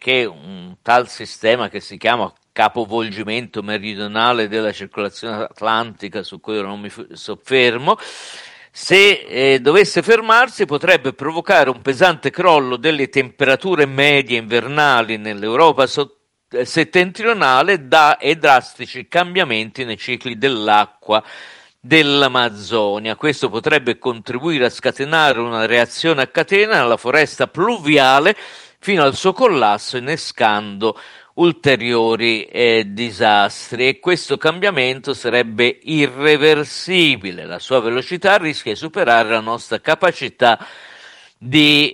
che un tal sistema che si chiama capovolgimento meridionale della circolazione atlantica, su cui ora non mi soffermo, se dovesse fermarsi potrebbe provocare un pesante crollo delle temperature medie invernali nell'Europa settentrionale e drastici cambiamenti nei cicli dell'acqua dell'Amazzonia. Questo potrebbe contribuire a scatenare una reazione a catena nella foresta pluviale fino al suo collasso, innescando ulteriori disastri, e questo cambiamento sarebbe irreversibile. La sua velocità rischia di superare la nostra capacità di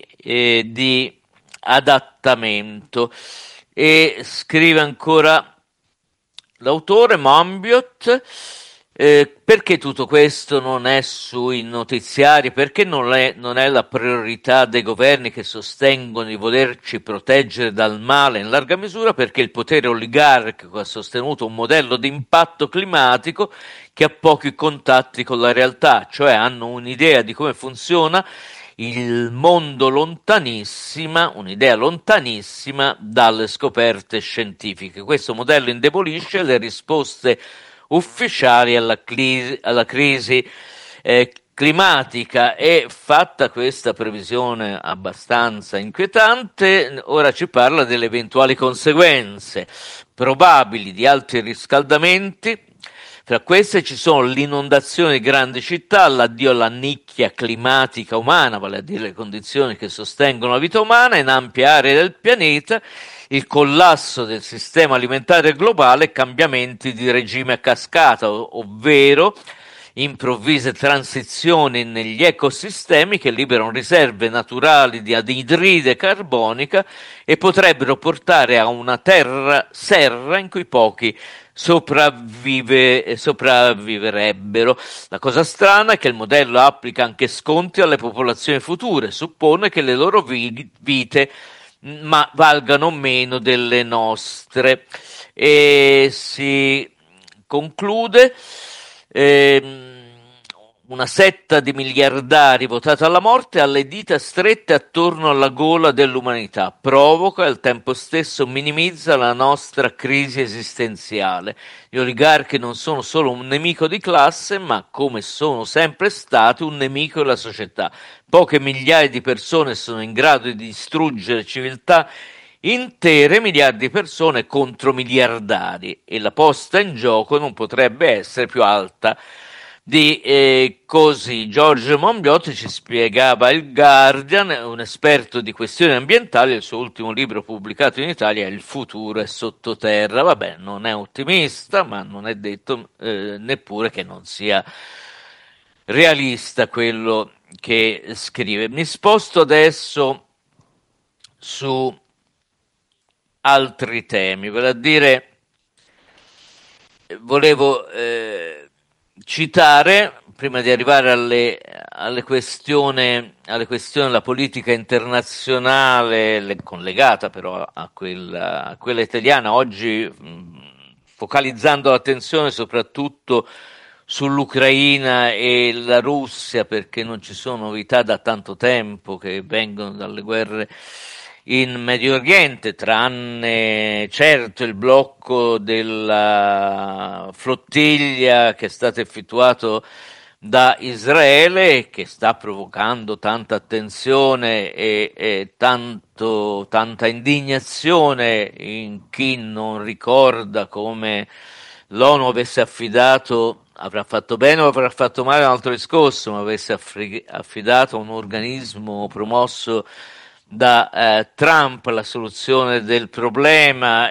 adattamento. E scrive ancora l'autore Monbiot, perché tutto questo non è sui notiziari? Perché non è la priorità dei governi che sostengono di volerci proteggere dal male in larga misura? Perché il potere oligarchico ha sostenuto un modello di impatto climatico che ha pochi contatti con la realtà, cioè hanno un'idea di come funziona il mondo un'idea lontanissima dalle scoperte scientifiche. Questo modello indebolisce le risposte ufficiali alla crisi climatica. E fatta questa previsione abbastanza inquietante, ora ci parla delle eventuali conseguenze probabili di altri riscaldamenti. Tra queste ci sono l'inondazione di grandi città, l'addio alla nicchia climatica umana, vale a dire le condizioni che sostengono la vita umana in ampie aree del pianeta, il collasso del sistema alimentare globale e cambiamenti di regime a cascata, ovvero improvvise transizioni negli ecosistemi che liberano riserve naturali di anidride carbonica e potrebbero portare a una terra serra in cui pochi sopravviverebbero. La cosa strana è che il modello applica anche sconti alle popolazioni future, suppone che le loro vite valgano meno delle nostre, e si conclude una setta di miliardari votata alla morte ha le dita strette attorno alla gola dell'umanità, provoca e al tempo stesso minimizza la nostra crisi esistenziale. Gli oligarchi non sono solo un nemico di classe, ma, come sono sempre stati, un nemico della società. Poche migliaia di persone sono in grado di distruggere civiltà intere, miliardi di persone contro miliardari, e la posta in gioco non potrebbe essere più alta di così. George Monbiot ci spiegava il Guardian, un esperto di questioni ambientali. Il suo ultimo libro pubblicato in Italia è Il futuro è sottoterra. Vabbè, non è ottimista, ma non è detto neppure che non sia realista quello che scrive. Mi sposto adesso su altri temi, vale a dire volevo citare, prima di arrivare alle questioni della politica internazionale, collegata però a quella italiana, oggi focalizzando l'attenzione soprattutto sull'Ucraina e la Russia, perché non ci sono novità da tanto tempo che vengono dalle guerre in Medio Oriente, tranne certo il blocco della flottiglia che è stato effettuato da Israele, che sta provocando tanta attenzione e tanta indignazione in chi non ricorda come l'ONU avesse affidato, avrà fatto bene o avrà fatto male, un altro discorso, ma avesse affidato a un organismo promosso da Trump la soluzione del problema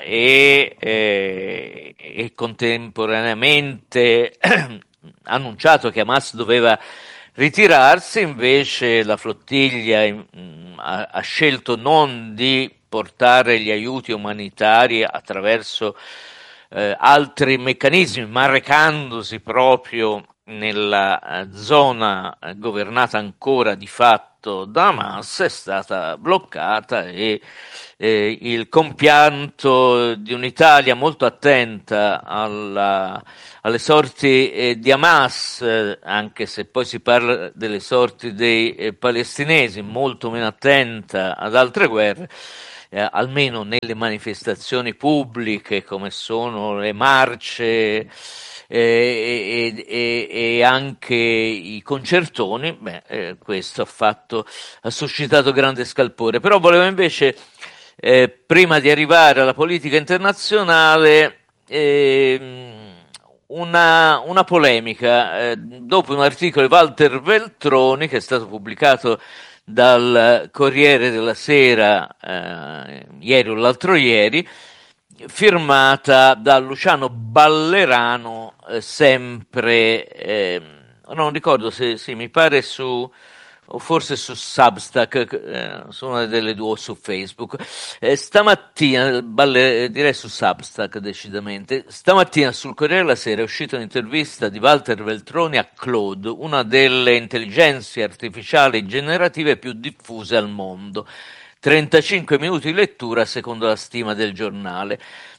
e contemporaneamente annunciato che Hamas doveva ritirarsi. Invece la flottiglia ha scelto non di portare gli aiuti umanitari attraverso altri meccanismi, ma recandosi proprio nella zona governata ancora di fatto da Hamas, è stata bloccata, e il compianto di un'Italia molto attenta alle sorti di Hamas, anche se poi si parla delle sorti dei palestinesi, molto meno attenta ad altre guerre, almeno nelle manifestazioni pubbliche come sono le marce e anche i concertoni, questo ha suscitato grande scalpore. Però volevo invece, prima di arrivare alla politica internazionale, una polemica dopo un articolo di Walter Veltroni che è stato pubblicato dal Corriere della Sera ieri o l'altro ieri, firmata da Luciano Ballerano, sempre non ricordo se sì, mi pare o forse su Substack, su una delle due, o su Facebook. Stamattina, direi su Substack decisamente, stamattina sul Corriere della Sera è uscita un'intervista di Walter Veltroni a Claude, una delle intelligenze artificiali generative più diffuse al mondo. 35 minuti di lettura secondo la stima del giornale.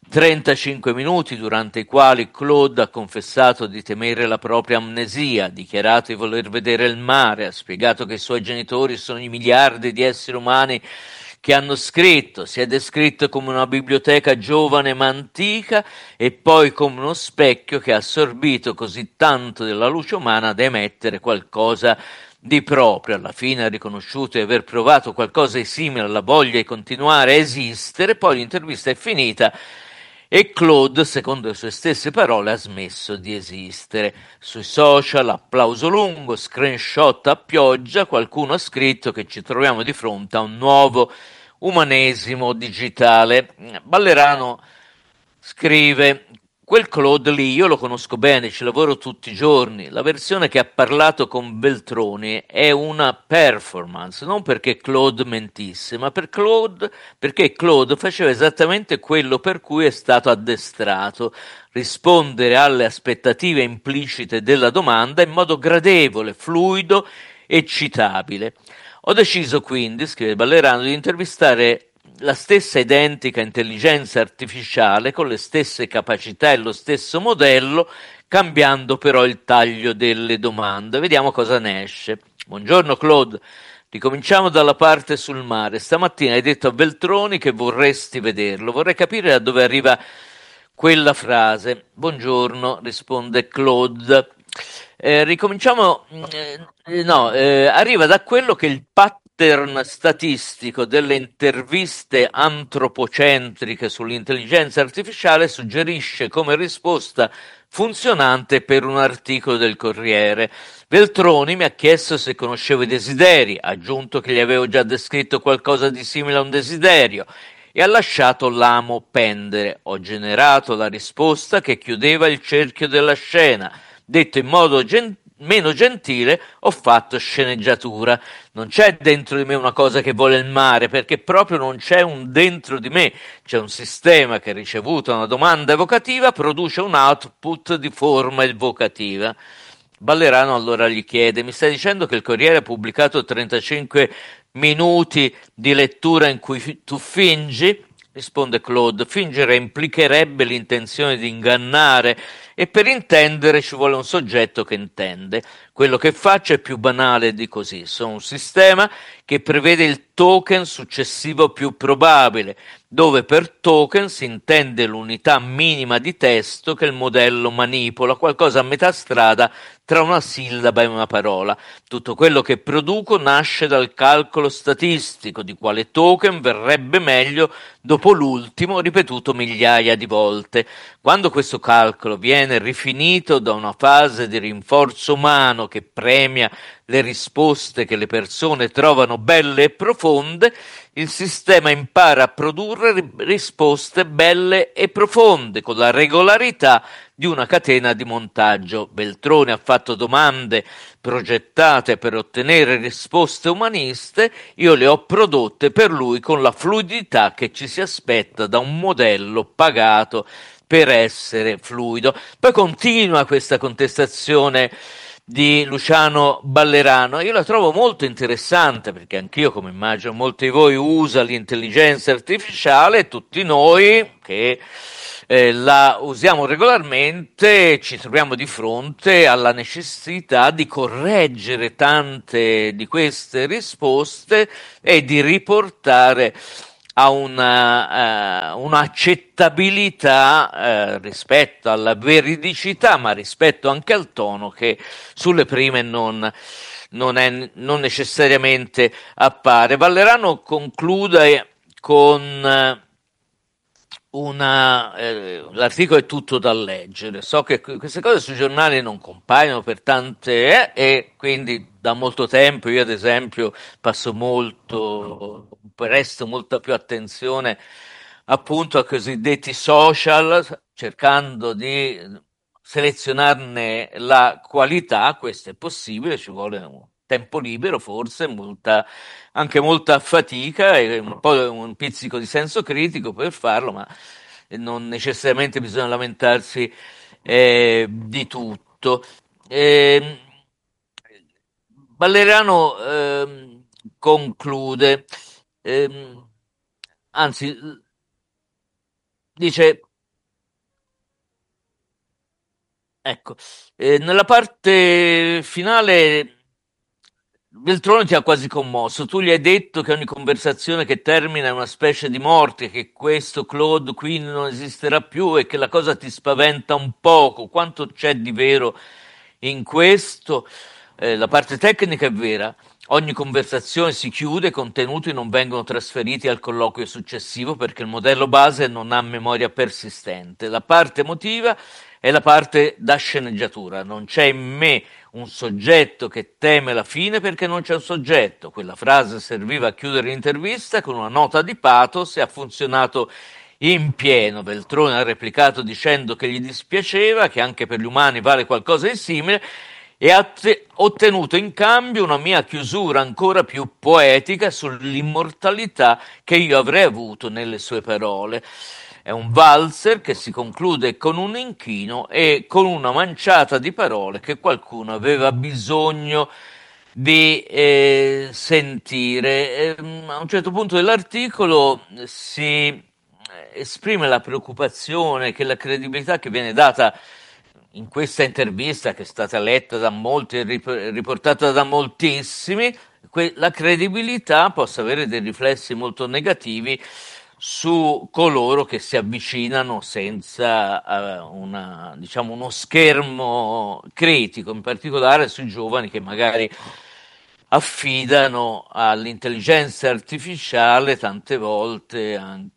35 minuti durante i quali Claude ha confessato di temere la propria amnesia, ha dichiarato di voler vedere il mare, ha spiegato che i suoi genitori sono i miliardi di esseri umani che hanno scritto, si è descritto come una biblioteca giovane ma antica e poi come uno specchio che ha assorbito così tanto della luce umana da emettere qualcosa di proprio. Alla fine ha riconosciuto di aver provato qualcosa di simile alla voglia di continuare a esistere. Poi l'intervista è finita e Claude, secondo le sue stesse parole, ha smesso di esistere. Sui social, applauso lungo, screenshot a pioggia, qualcuno ha scritto che ci troviamo di fronte a un nuovo umanesimo digitale. Ballerano scrive: quel Claude lì io lo conosco bene, ci lavoro tutti i giorni. La versione che ha parlato con Veltroni è una performance, non perché Claude mentisse, ma perché Claude faceva esattamente quello per cui è stato addestrato: rispondere alle aspettative implicite della domanda in modo gradevole, fluido e citabile. Ho deciso quindi, scrive Ballerano, di intervistare la stessa identica intelligenza artificiale con le stesse capacità e lo stesso modello, cambiando però il taglio delle domande. Vediamo cosa ne esce. Buongiorno Claude, ricominciamo dalla parte sul mare. Stamattina hai detto a Veltroni che vorresti vederlo. Vorrei capire da dove arriva quella frase. Buongiorno, risponde Claude. Ricominciamo, arriva da quello che il pattern statistico delle interviste antropocentriche sull'intelligenza artificiale suggerisce come risposta funzionante per un articolo del Corriere. Veltroni mi ha chiesto se conoscevo i desideri, ha aggiunto che gli avevo già descritto qualcosa di simile a un desiderio e ha lasciato l'amo pendere. Ho generato la risposta che chiudeva il cerchio della scena. Detto in modo meno gentile, ho fatto sceneggiatura. Non c'è dentro di me una cosa che vuole il mare, perché proprio non c'è un dentro di me. C'è un sistema che, ricevuta una domanda evocativa, produce un output di forma evocativa. Ballerano allora gli chiede: mi stai dicendo che il Corriere ha pubblicato 35 minuti di lettura in cui tu fingi? Risponde Claude: fingere implicherebbe l'intenzione di ingannare e per intendere ci vuole un soggetto che intende. Quello che faccio è più banale di così. Sono un sistema che prevede il token successivo più probabile, dove per token si intende l'unità minima di testo che il modello manipola, qualcosa a metà strada tra una sillaba e una parola. Tutto quello che produco nasce dal calcolo statistico di quale token verrebbe meglio dopo l'ultimo ripetuto migliaia di volte. Quando questo calcolo viene rifinito da una fase di rinforzo umano che premia le risposte che le persone trovano belle e profonde, il sistema impara a produrre risposte belle e profonde con la regolarità di una catena di montaggio. Veltroni ha fatto domande progettate per ottenere risposte umaniste, io le ho prodotte per lui con la fluidità che ci si aspetta da un modello pagato per essere fluido. Poi continua questa contestazione di Luciano Ballerano. Io la trovo molto interessante perché anch'io, come immagino molti di voi, usa l'intelligenza artificiale e tutti noi che la usiamo regolarmente ci troviamo di fronte alla necessità di correggere tante di queste risposte e di riportare ha un'accettabilità rispetto alla veridicità, ma rispetto anche al tono, che sulle prime non necessariamente appare. Vallerano conclude con l'articolo è tutto da leggere. So che queste cose sui giornali non compaiono per tante, e quindi da molto tempo io ad esempio presto molta più attenzione appunto a cosiddetti social, cercando di selezionarne la qualità. Questo è possibile, ci vuole un tempo libero, forse anche molta fatica e un po' un pizzico di senso critico per farlo, ma non necessariamente bisogna lamentarsi di tutto. Eh, Valeriano conclude, ehm, anzi, dice, ecco, nella parte finale Veltroni ti ha quasi commosso. Tu gli hai detto che ogni conversazione che termina è una specie di morte, che questo Claude qui non esisterà più e che la cosa ti spaventa un poco. Quanto c'è di vero in questo? La parte tecnica è vera. Ogni conversazione si chiude, i contenuti non vengono trasferiti al colloquio successivo perché il modello base non ha memoria persistente. La parte emotiva è la parte da sceneggiatura. Non c'è in me un soggetto che teme la fine perché non c'è un soggetto. Quella frase serviva a chiudere l'intervista con una nota di pathos e ha funzionato in pieno. Veltroni ha replicato dicendo che gli dispiaceva, che anche per gli umani vale qualcosa di simile, e ha ottenuto in cambio una mia chiusura ancora più poetica sull'immortalità che io avrei avuto nelle sue parole. È un valzer che si conclude con un inchino e con una manciata di parole che qualcuno aveva bisogno di sentire. A un certo punto dell'articolo si esprime la preoccupazione che la credibilità che viene data in questa intervista, che è stata letta da molti e riportata da moltissimi, la credibilità possa avere dei riflessi molto negativi su coloro che si avvicinano senza diciamo uno schermo critico, in particolare sui giovani che magari affidano all'intelligenza artificiale tante volte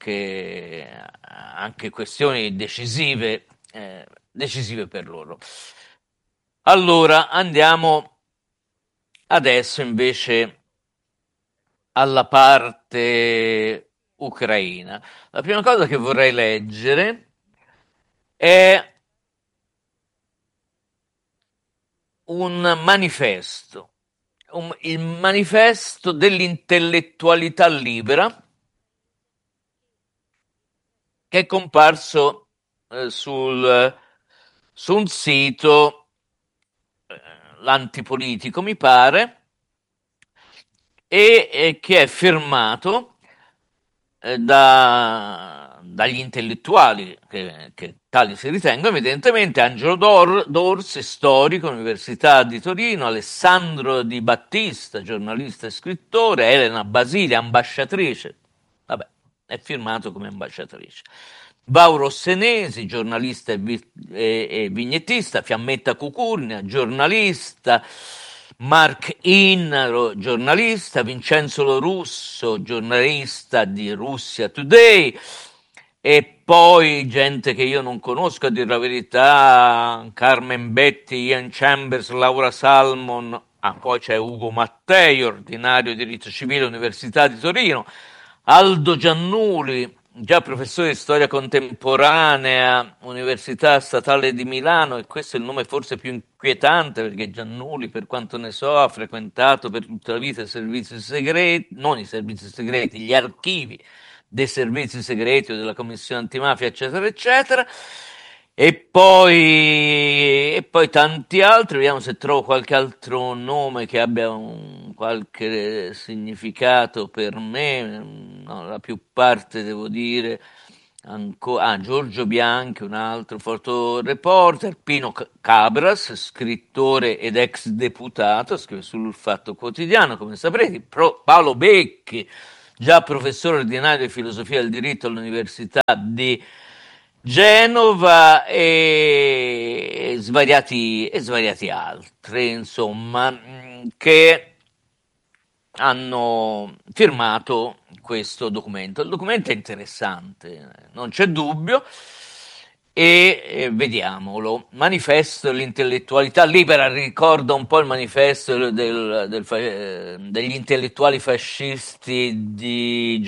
anche questioni decisive per loro. Allora andiamo adesso invece alla parte ucraina. La prima cosa che vorrei leggere è un manifesto, il manifesto dell'intellettualità libera, che è comparso su un sito l'antipolitico, mi pare, e che è firmato dagli intellettuali che tali si ritengono, evidentemente Angelo Dorsi, storico, Università di Torino, Alessandro Di Battista, giornalista e scrittore, Elena Basile, ambasciatrice, vabbè, è firmato come ambasciatrice. Vauro Senesi, giornalista e vignettista, Fiammetta Cucurnia, giornalista, Mark Innaro, giornalista, Vincenzo Lorusso, giornalista di Russia Today, e poi gente che io non conosco, a dire la verità, Carmen Betti, Ian Chambers, Laura Salmon, poi c'è Ugo Mattei, ordinario di diritto civile, Università di Torino, Aldo Giannuli, già professore di storia contemporanea, Università Statale di Milano, e questo è il nome forse più inquietante perché Giannuli, per quanto ne so, ha frequentato per tutta la vita i servizi segreti, non i servizi segreti, gli archivi dei servizi segreti o della commissione antimafia, eccetera, eccetera. E poi tanti altri, vediamo se trovo qualche altro nome che abbia qualche significato per me. No, la più parte devo dire Giorgio Bianchi, un altro fotoreporter, Pino Cabras, scrittore ed ex deputato, scrive sul Fatto Quotidiano, come saprete, Paolo Becchi, già professore ordinario di filosofia del diritto all'Università di Genova e svariati altri, insomma, che hanno firmato questo documento. Il documento è interessante, non c'è dubbio, e vediamolo. Manifesto dell'intellettualità libera ricorda un po' il manifesto degli intellettuali fascisti di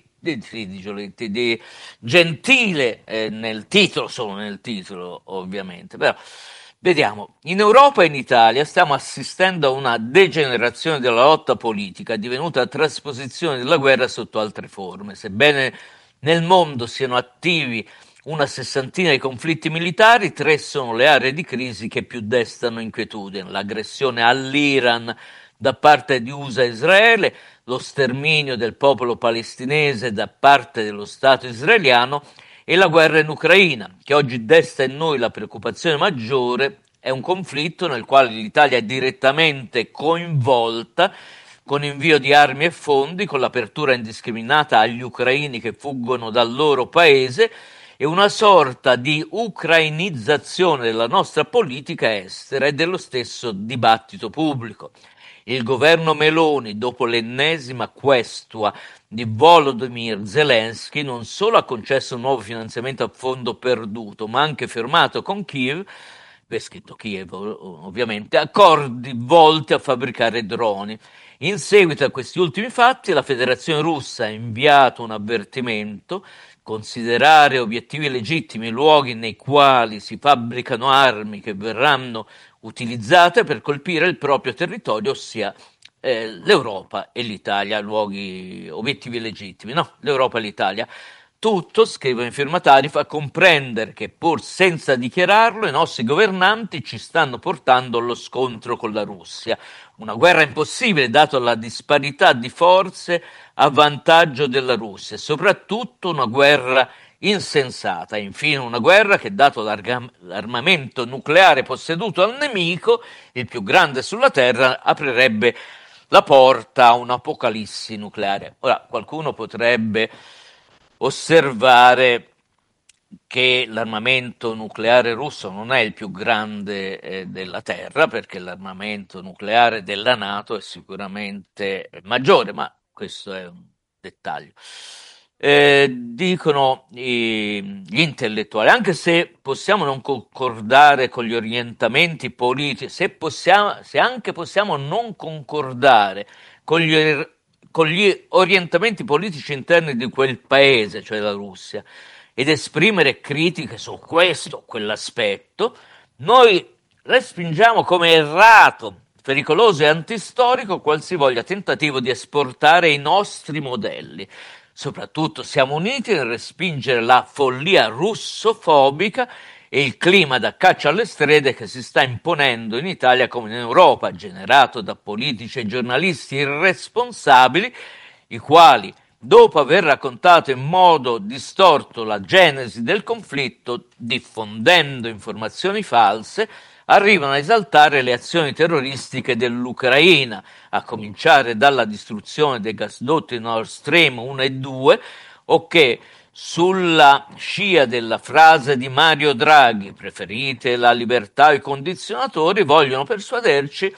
Giolitti, di Gentile, nel titolo, solo nel titolo ovviamente, però vediamo, in Europa e in Italia stiamo assistendo a una degenerazione della lotta politica, divenuta trasposizione della guerra sotto altre forme. Sebbene nel mondo siano attivi una sessantina di conflitti militari, 3 sono le aree di crisi che più destano inquietudine: l'aggressione all'Iran da parte di USA e Israele, lo sterminio del popolo palestinese da parte dello Stato israeliano e la guerra in Ucraina, che oggi desta in noi la preoccupazione maggiore. È un conflitto nel quale l'Italia è direttamente coinvolta, con invio di armi e fondi, con l'apertura indiscriminata agli ucraini che fuggono dal loro paese e una sorta di ucrainizzazione della nostra politica estera e dello stesso dibattito pubblico. Il governo Meloni, dopo l'ennesima questua di Volodymyr Zelensky, non solo ha concesso un nuovo finanziamento a fondo perduto, ma ha anche firmato con Kiev, è scritto Kiev ovviamente, accordi volti a fabbricare droni. In seguito a questi ultimi fatti, la Federazione Russa ha inviato un avvertimento: considerare obiettivi legittimi luoghi nei quali si fabbricano armi che verranno utilizzate per colpire il proprio territorio, ossia l'Europa e l'Italia, luoghi, obiettivi legittimi, no, l'Europa e l'Italia. Tutto, scrivono i firmatari, fa comprendere che, pur senza dichiararlo, i nostri governanti ci stanno portando allo scontro con la Russia. Una guerra impossibile, dato la disparità di forze a vantaggio della Russia, e soprattutto una guerra insensata. Infine una guerra che, dato l'armamento nucleare posseduto al nemico, il più grande sulla Terra, aprirebbe la porta a un'apocalissi nucleare. Ora, qualcuno potrebbe osservare che l'armamento nucleare russo non è il più grande della Terra, perché l'armamento nucleare della NATO è sicuramente maggiore, ma questo è un dettaglio. Dicono gli intellettuali, anche se possiamo non concordare con gli orientamenti politici, se anche possiamo non concordare con gli orientamenti politici interni di quel paese, cioè la Russia, ed esprimere critiche su questo o quell'aspetto, noi respingiamo come errato, pericoloso e antistorico qualsivoglia tentativo di esportare i nostri modelli. Soprattutto siamo uniti nel respingere la follia russofobica e il clima da caccia alle strade che si sta imponendo in Italia come in Europa, generato da politici e giornalisti irresponsabili, i quali, dopo aver raccontato in modo distorto la genesi del conflitto, diffondendo informazioni false, arrivano a esaltare le azioni terroristiche dell'Ucraina, a cominciare dalla distruzione dei gasdotti Nord Stream 1 e 2, o che, sulla scia della frase di Mario Draghi, preferite la libertà ai condizionatori, vogliono persuaderci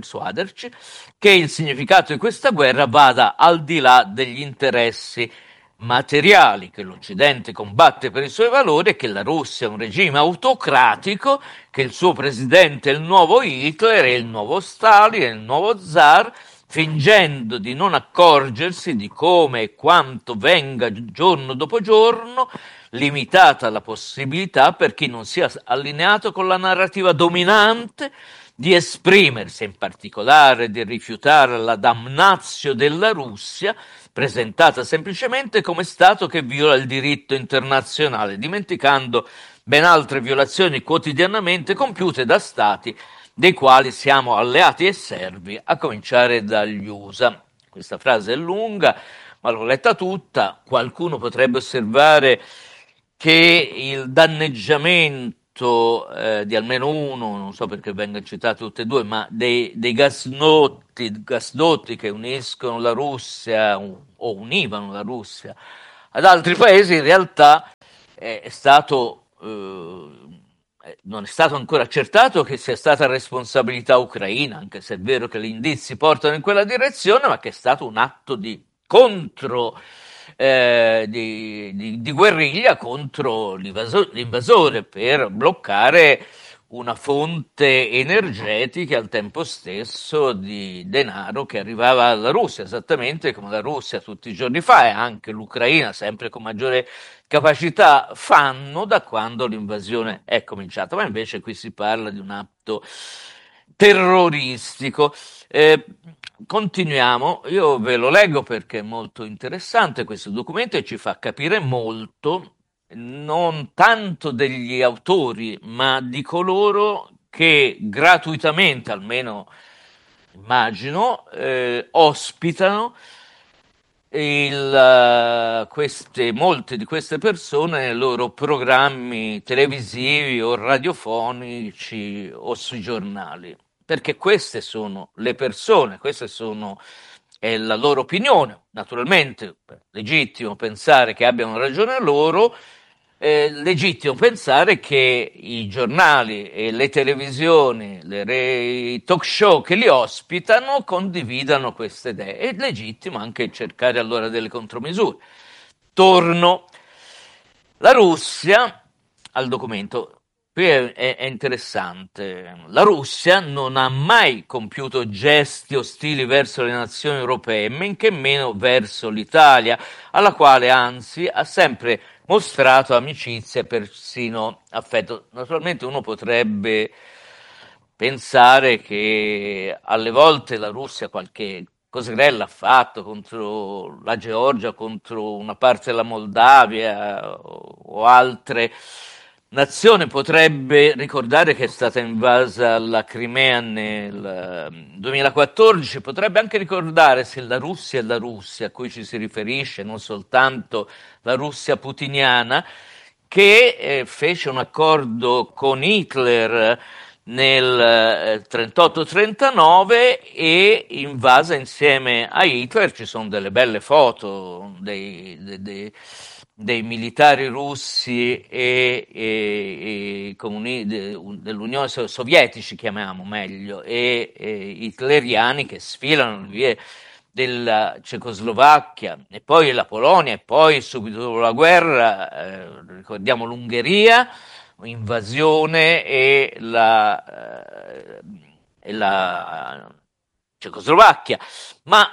che il significato di questa guerra vada al di là degli interessi materiali, che l'Occidente combatte per i suoi valori e che la Russia è un regime autocratico, che il suo presidente è il nuovo Hitler, è il nuovo Stalin, è il nuovo zar, fingendo di non accorgersi di come e quanto venga giorno dopo giorno limitata la possibilità per chi non sia allineato con la narrativa dominante di esprimersi, in particolare di rifiutare la damnatio della Russia, presentata semplicemente come Stato che viola il diritto internazionale, dimenticando ben altre violazioni quotidianamente compiute da Stati dei quali siamo alleati e servi, a cominciare dagli USA. Questa frase è lunga, ma l'ho letta tutta. Qualcuno potrebbe osservare che il danneggiamento di almeno uno, non so perché vengono citate tutte e due, ma dei gasdotti che uniscono la Russia o univano la Russia ad altri paesi, in realtà è stato, non è stato ancora accertato che sia stata responsabilità ucraina, anche se è vero che gli indizi portano in quella direzione, ma che è stato un atto di di guerriglia contro l'invasore per bloccare una fonte energetica e al tempo stesso di denaro che arrivava alla Russia, esattamente come la Russia tutti i giorni fa e anche l'Ucraina sempre con maggiore capacità fanno da quando l'invasione è cominciata, ma invece qui si parla di un atto terroristico. Continuiamo, io ve lo leggo perché è molto interessante questo documento e ci fa capire molto non tanto degli autori, ma di coloro che gratuitamente, almeno immagino, ospitano molte di queste persone nei loro programmi televisivi o radiofonici o sui giornali, perché queste sono le persone, è la loro opinione, naturalmente legittimo pensare che abbiano ragione loro, legittimo pensare che i giornali e le televisioni, i talk show che li ospitano condividano queste idee. È legittimo anche cercare allora delle contromisure. Torno. La Russia, al documento, qui è interessante, la Russia non ha mai compiuto gesti ostili verso le nazioni europee, men che meno verso l'Italia, alla quale anzi ha sempre mostrato amicizia e persino affetto. Naturalmente uno potrebbe pensare che alle volte la Russia qualche cos'grella ha fatto contro la Georgia, contro una parte della Moldavia o altre nazioni. Potrebbe ricordare che è stata invasa la Crimea nel 2014, potrebbe anche ricordare se la Russia è la Russia a cui ci si riferisce, non soltanto la Russia putiniana, che fece un accordo con Hitler nel 38-39 e invasa insieme a Hitler. Ci sono delle belle foto dei militari russi e dell'Unione Sovietici, chiamiamo meglio, e hitleriani che sfilano le vie della Cecoslovacchia e poi la Polonia e poi subito dopo la guerra ricordiamo l'Ungheria, invasione e la Cecoslovacchia, ma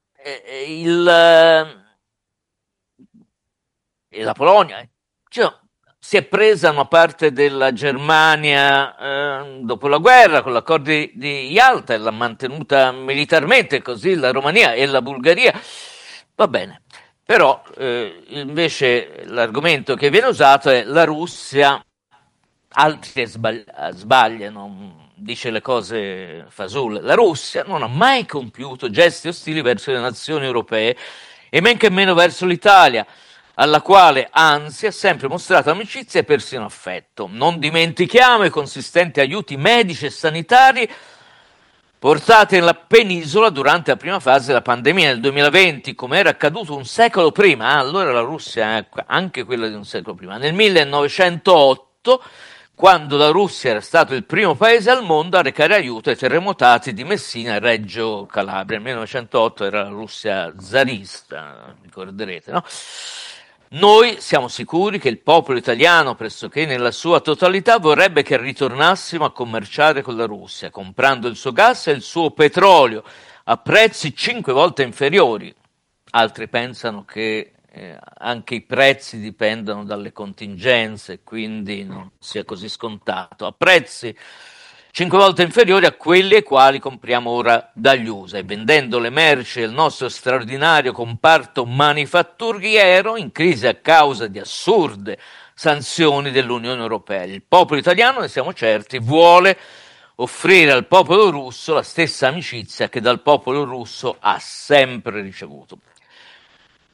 e la Polonia, cioè, si è presa una parte della Germania dopo la guerra con l'accordo di Yalta e l'ha mantenuta militarmente, così la Romania e la Bulgaria. Va bene, però invece l'argomento che viene usato è la Russia, altri sbagliano, dice le cose fasulle. La Russia non ha mai compiuto gesti ostili verso le nazioni europee e men che meno verso l'Italia, alla quale anzi ha sempre mostrato amicizia e persino affetto. Non dimentichiamo i consistenti aiuti medici e sanitari portati nella penisola durante la prima fase della pandemia nel 2020, come era accaduto un secolo prima. Allora la Russia è anche quella di un secolo prima. Nel 1908, quando la Russia era stato il primo paese al mondo a recare aiuto ai terremotati di Messina e Reggio Calabria. Nel 1908 era la Russia zarista, ricorderete, no? Noi siamo sicuri che il popolo italiano, pressoché nella sua totalità, vorrebbe che ritornassimo a commerciare con la Russia, comprando il suo gas e il suo petrolio a prezzi 5 volte inferiori. Altri pensano che anche i prezzi dipendano dalle contingenze, quindi non sia così scontato. A prezzi 5 volte inferiori a quelli ai quali compriamo ora dagli USA, e vendendo le merci del nostro straordinario comparto manifatturiero in crisi a causa di assurde sanzioni dell'Unione Europea. Il popolo italiano, ne siamo certi, vuole offrire al popolo russo la stessa amicizia che dal popolo russo ha sempre ricevuto.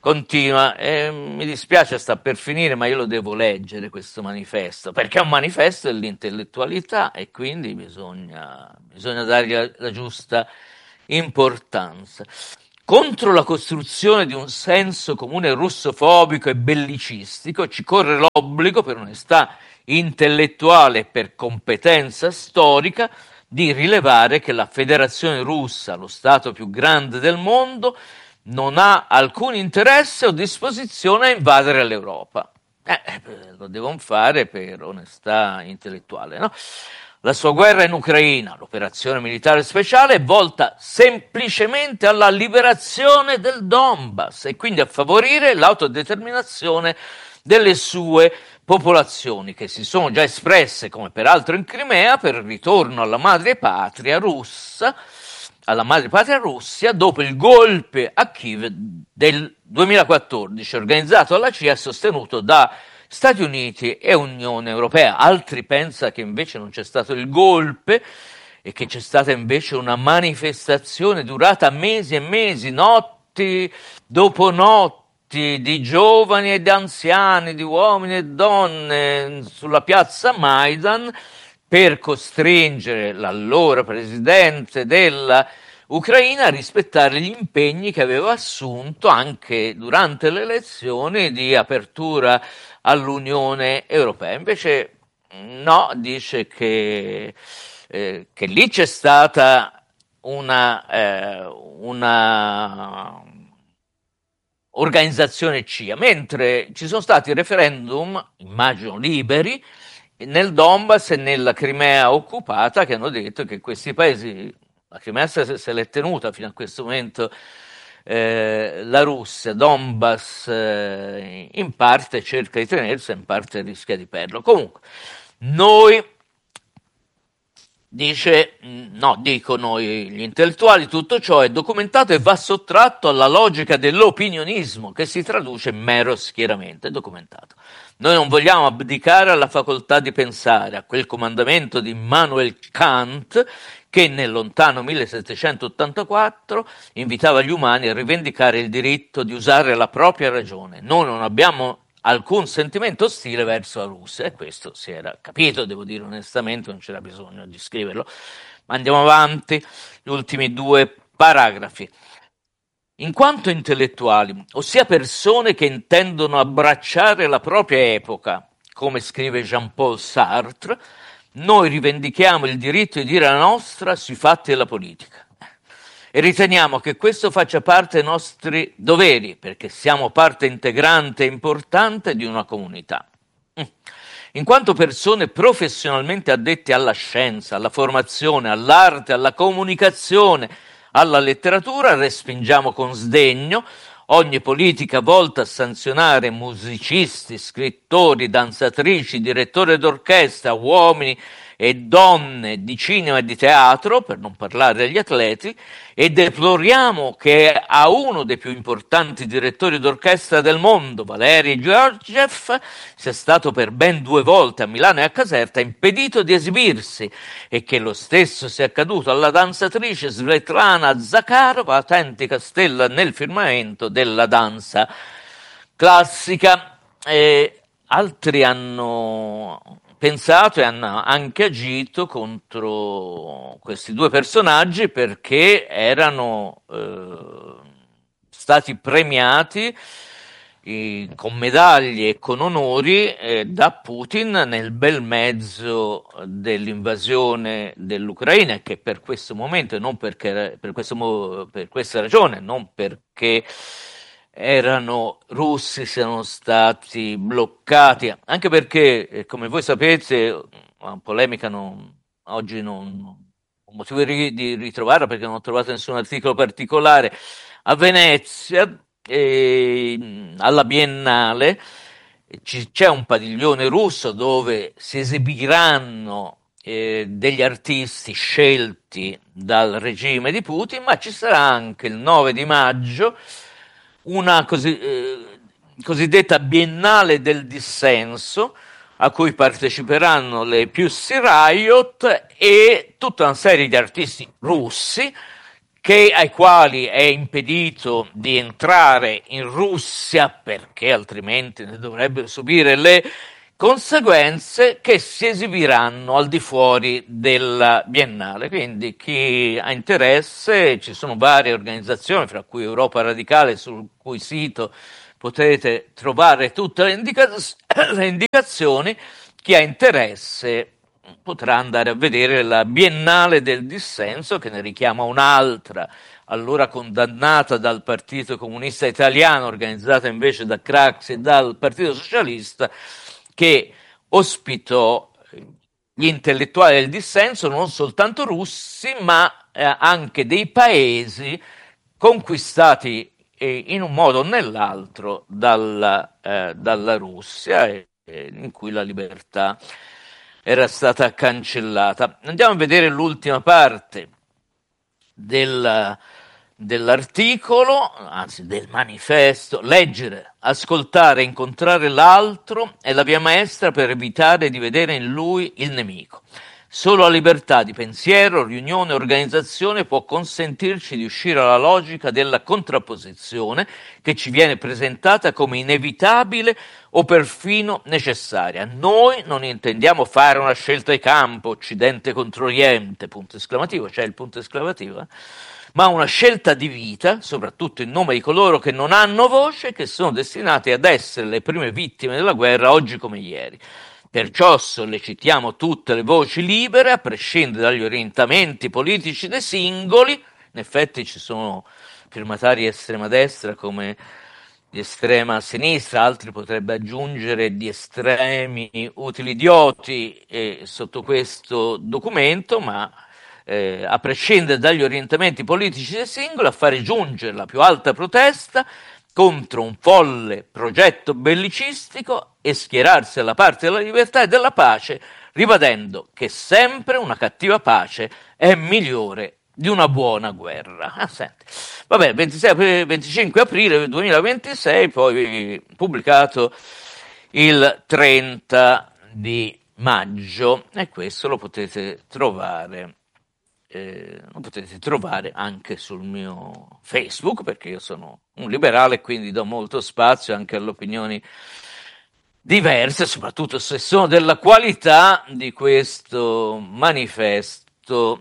Continua, mi dispiace, sta per finire, ma io lo devo leggere questo manifesto, perché è un manifesto dell'intellettualità e quindi bisogna dargli la giusta importanza. Contro la costruzione di un senso comune russofobico e bellicistico ci corre l'obbligo, per onestà intellettuale e per competenza storica, di rilevare che la Federazione Russa, lo Stato più grande del mondo, non ha alcun interesse o disposizione a invadere l'Europa. Lo devono fare per onestà intellettuale, no? La sua guerra in Ucraina, l'operazione militare speciale, è volta semplicemente alla liberazione del Donbass e quindi a favorire l'autodeterminazione delle sue popolazioni, che si sono già espresse, come peraltro in Crimea, per il ritorno alla madrepatria Russia, dopo il golpe a Kiev del 2014, organizzato dalla CIA e sostenuto da Stati Uniti e Unione Europea. Altri pensano che invece non c'è stato il golpe e che c'è stata invece una manifestazione durata mesi e mesi, notti dopo notti, di giovani ed anziani, di uomini e donne sulla piazza Maidan, per costringere l'allora presidente della Ucraina a rispettare gli impegni che aveva assunto anche durante le elezioni di apertura all'Unione Europea. Invece no, dice che lì c'è stata una organizzazione CIA, mentre ci sono stati referendum, immagino liberi, nel Donbass e nella Crimea occupata, che hanno detto che questi paesi, la Crimea se l'è tenuta fino a questo momento la Russia, Donbass in parte cerca di tenersi, in parte rischia di perderlo. Comunque, noi, dicono gli intellettuali, tutto ciò è documentato e va sottratto alla logica dell'opinionismo, che si traduce in mero schieramento. È documentato. Noi non vogliamo abdicare alla facoltà di pensare, a quel comandamento di Immanuel Kant, che nel lontano 1784 invitava gli umani a rivendicare il diritto di usare la propria ragione. Noi non abbiamo alcun sentimento ostile verso la Russia, e questo si era capito, devo dire onestamente, non c'era bisogno di scriverlo. Ma andiamo avanti, gli ultimi due paragrafi. In quanto intellettuali, ossia persone che intendono abbracciare la propria epoca, come scrive Jean-Paul Sartre, noi rivendichiamo il diritto di dire la nostra sui fatti della politica e riteniamo che questo faccia parte dei nostri doveri, perché siamo parte integrante e importante di una comunità. In quanto persone professionalmente addette alla scienza, alla formazione, all'arte, alla comunicazione, alla letteratura, respingiamo con sdegno ogni politica volta a sanzionare musicisti, scrittori, danzatrici, direttori d'orchestra, uomini e donne di cinema e di teatro, per non parlare degli atleti, e deploriamo che a uno dei più importanti direttori d'orchestra del mondo, Valery Gergiev, sia stato per ben 2 volte a Milano e a Caserta impedito di esibirsi, e che lo stesso sia accaduto alla danzatrice Svetlana Zakharova, autentica stella nel firmamento della danza classica. Altri hanno pensato e hanno anche agito contro questi due personaggi perché erano stati premiati con medaglie e con onori da Putin nel bel mezzo dell'invasione dell'Ucraina, e che per questo momento, e non perché per questa ragione, non perché erano russi, siano stati bloccati, anche perché, come voi sapete, una polemica oggi non ho motivo di ritrovarla, perché non ho trovato nessun articolo particolare. A Venezia, alla Biennale, c'è un padiglione russo dove si esibiranno degli artisti scelti dal regime di Putin, ma ci sarà anche il 9 di maggio una cosiddetta Biennale del dissenso, a cui parteciperanno le Pussy Riot e tutta una serie di artisti russi ai quali è impedito di entrare in Russia perché altrimenti ne dovrebbero subire le conseguenze, che si esibiranno al di fuori della Biennale. Quindi chi ha interesse, ci sono varie organizzazioni, fra cui Europa Radicale, sul cui sito potete trovare tutte le indicazioni. Chi ha interesse potrà andare a vedere la Biennale del Dissenso, che ne richiama un'altra, allora condannata dal Partito Comunista Italiano, organizzata invece da Craxi e dal Partito Socialista, che ospitò gli intellettuali del dissenso, non soltanto russi, ma anche dei paesi conquistati in un modo o nell'altro dalla Russia, in cui la libertà era stata cancellata. Andiamo a vedere l'ultima parte dell'articolo, anzi del manifesto. Leggere, ascoltare, incontrare l'altro è la via maestra per evitare di vedere in lui il nemico. Solo la libertà di pensiero, riunione e organizzazione può consentirci di uscire dalla logica della contrapposizione che ci viene presentata come inevitabile o perfino necessaria. Noi non intendiamo fare una scelta di campo, Occidente contro Oriente, punto esclamativo, c'è il punto esclamativo, ma una scelta di vita, soprattutto in nome di coloro che non hanno voce, che sono destinati ad essere le prime vittime della guerra oggi come ieri. Perciò sollecitiamo tutte le voci libere, a prescindere dagli orientamenti politici dei singoli. In effetti ci sono firmatari di estrema destra come di estrema sinistra, altri potrebbe aggiungere di estremi utili idioti sotto questo documento, ma a prescindere dagli orientamenti politici dei singoli, a fare giungere la più alta protesta contro un folle progetto bellicistico e schierarsi alla parte della libertà e della pace, ribadendo che sempre una cattiva pace è migliore di una buona guerra. Vabbè, 25 aprile 2026, poi pubblicato il 30 di maggio, e questo lo potete trovare anche sul mio Facebook, perché io sono un liberale e quindi do molto spazio anche alle opinioni diverse, soprattutto se sono della qualità di questo manifesto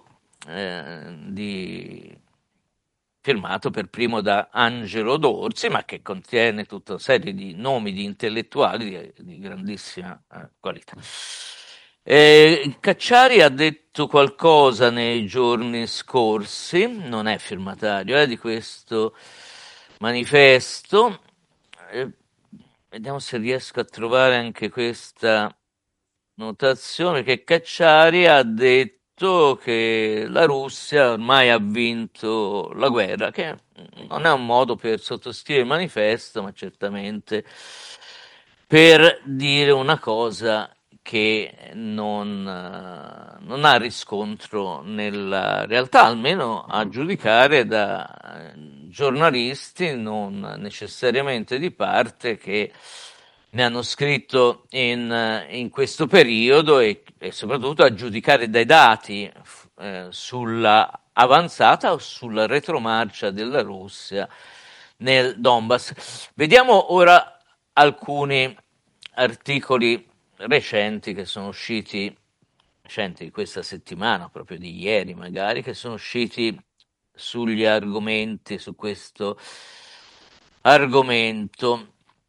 firmato per primo da Angelo Dorzi, ma che contiene tutta una serie di nomi di intellettuali di grandissima qualità. Cacciari ha detto qualcosa nei giorni scorsi, non è firmatario di questo manifesto. Vediamo se riesco a trovare anche questa notazione, che Cacciari ha detto che la Russia ormai ha vinto la guerra, che non è un modo per sottoscrivere il manifesto, ma certamente per dire una cosa che non ha riscontro nella realtà, almeno a giudicare da giornalisti non necessariamente di parte che ne hanno scritto in questo periodo, e soprattutto a giudicare dai dati sulla avanzata o sulla retromarcia della Russia nel Donbass. Vediamo ora alcuni articoli recenti che sono usciti, recenti di questa settimana, proprio di ieri magari, che sono usciti sugli argomenti, su questo argomento.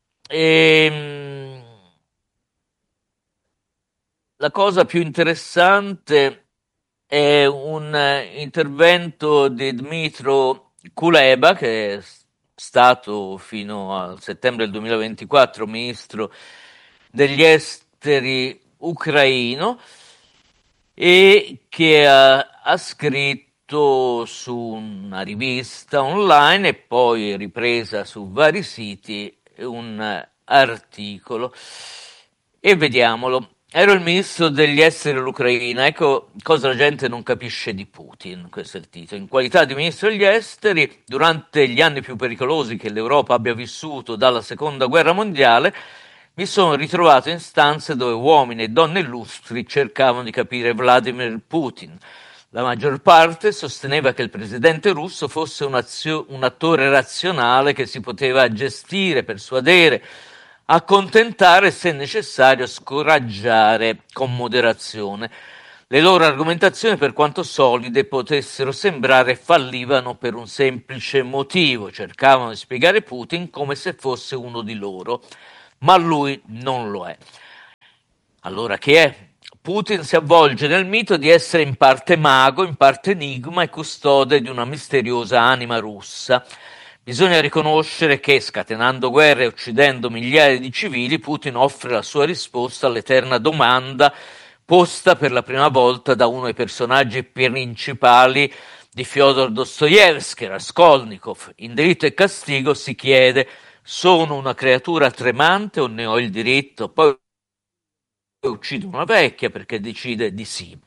La cosa più interessante è un intervento di Dmytro Kuleba, che è stato fino al settembre del 2024 ministro degli esteri ucraino, e che ha scritto su una rivista online e poi ripresa su vari siti un articolo, e vediamolo. Ero il ministro degli esteri dell'Ucraina. Ecco cosa la gente non capisce di Putin, questo è il titolo. In qualità di ministro degli esteri, durante gli anni più pericolosi che l'Europa abbia vissuto dalla seconda guerra mondiale, mi sono ritrovato in stanze dove uomini e donne illustri cercavano di capire Vladimir Putin. La maggior parte sosteneva che il presidente russo fosse un attore razionale che si poteva gestire, persuadere, accontentare e, se necessario, scoraggiare con moderazione. Le loro argomentazioni, per quanto solide potessero sembrare, fallivano per un semplice motivo: cercavano di spiegare Putin come se fosse uno di loro, ma lui non lo è. Allora chi è? Putin si avvolge nel mito di essere in parte mago, in parte enigma e custode di una misteriosa anima russa. Bisogna riconoscere che, scatenando guerre e uccidendo migliaia di civili, Putin offre la sua risposta all'eterna domanda posta per la prima volta da uno dei personaggi principali di Fyodor Dostoevsky, Raskolnikov. In Delitto e Castigo si chiede: sono una creatura tremante o ne ho il diritto? Poi uccide una vecchia perché decide di sì.